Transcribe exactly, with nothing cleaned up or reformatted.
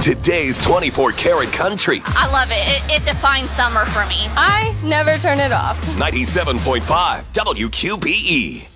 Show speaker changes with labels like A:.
A: Today's twenty-four karat country.
B: I love it. it. It defines summer for me.
C: I never turn it off.
A: ninety-seven point five W Q B E.